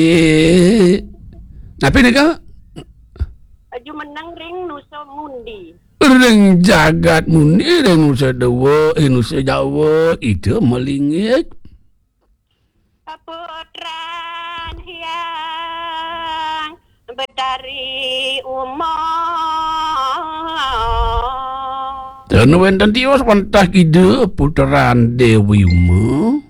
Tapi ni ka? Aju menang ring nusa mundi. Ring jagat mundi, ring nusa Dewa, nusa Jawa, itu melingit. Putran hiang betari umar. Dan wenten tiwas pantah kida putaran Dewi Uma.